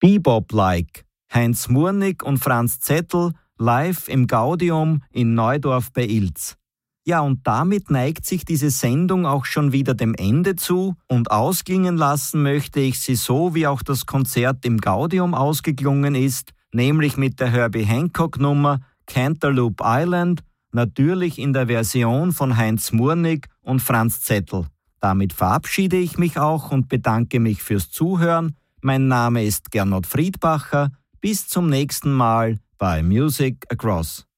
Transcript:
Bebop-like, Heinz Murnig und Franz Zettel live im Gaudium in Neudorf bei Ilz. Ja, und damit neigt sich diese Sendung auch schon wieder dem Ende zu und ausklingen lassen möchte ich sie so, wie auch das Konzert im Gaudium ausgeklungen ist, nämlich mit der Herbie Hancock-Nummer Cantaloupe Island, natürlich in der Version von Heinz Murnig und Franz Zettel. Damit verabschiede ich mich auch und bedanke mich fürs Zuhören. Mein Name ist Gernot Friedbacher. Bis zum nächsten Mal bei Music Across.